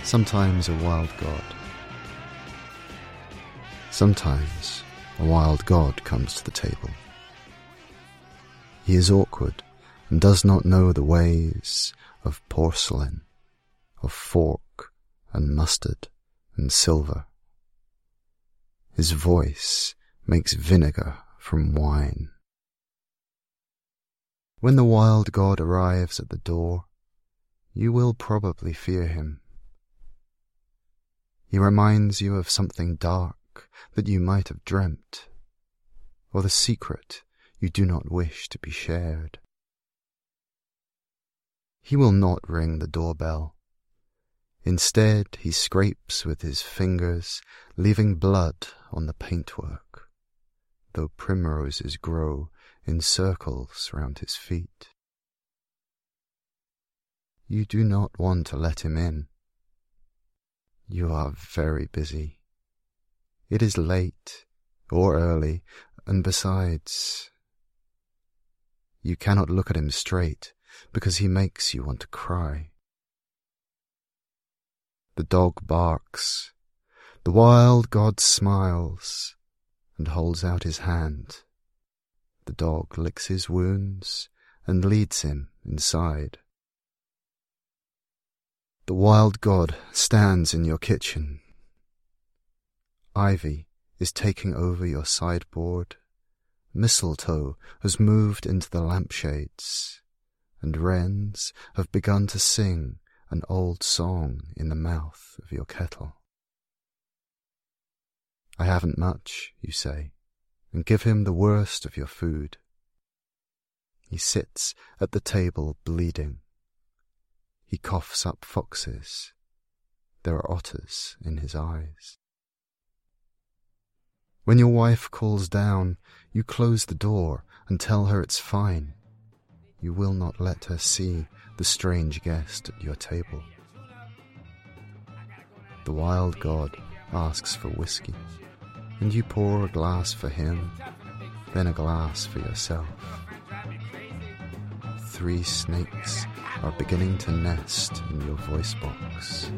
Sometimes a wild god. Sometimes a wild god comes to the table. He is awkward and does not know the ways of porcelain, of fork and mustard and silver. His voice makes vinegar from wine. When the wild god arrives at the door, you will probably fear him. He reminds you of something dark that you might have dreamt, or the secret you do not wish to be shared. He will not ring the doorbell. Instead, he scrapes with his fingers, leaving blood on the paintwork, though primroses grow in circles round his feet. You do not want to let him in. You are very busy. It is late or early, and besides, you cannot look at him straight because he makes you want to cry. The dog barks. The wild god smiles and holds out his hand. The dog licks his wounds and leads him inside. The wild god stands in your kitchen. Ivy is taking over your sideboard. Mistletoe has moved into the lampshades, and wrens have begun to sing an old song in the mouth of your kettle. I haven't much, you say, and give him the worst of your food. He sits at the table bleeding. He coughs up foxes. There are otters in his eyes. When your wife calls down, you close the door and tell her it's fine. You will not let her see the strange guest at your table. The wild god asks for whiskey, and you pour a glass for him, then a glass for yourself. 3 snakes are beginning to nest in your voice box.